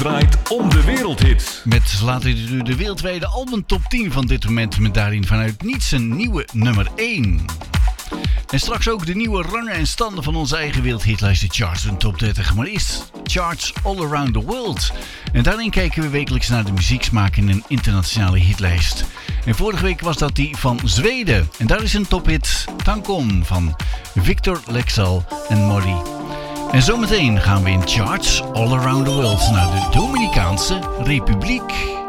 draait om de wereldhits. Met later de wereldwijde album top 10 van dit moment. Met daarin vanuit niets een nieuwe nummer 1. En straks ook de nieuwe rangen en standen van onze eigen wereldhitlijst, de charts en top 30. Maar eerst charts all around the world. En daarin kijken we wekelijks naar de muzieksmaak in een internationale hitlijst. En vorige week was dat die van Zweden. En daar is een tophit, Tankom, van Victor Lexal en Molly. En zometeen gaan we in charts all around the world naar de Dominicaanse Republiek.